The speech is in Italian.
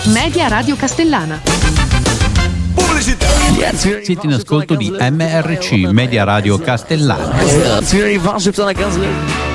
Media Radio Castellana. Pubblicità. Siete in ascolto di MRC, Media Radio Castellana.